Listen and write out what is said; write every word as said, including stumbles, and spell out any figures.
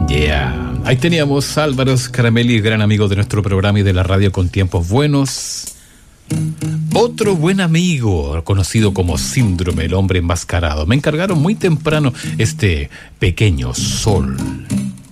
Yeah. Ahí teníamos a Álvaro Scaramelli, gran amigo de nuestro programa y de la radio con tiempos buenos. Otro buen amigo, conocido como Síndrome, el hombre enmascarado. Me encargaron muy temprano este Pequeño Sol.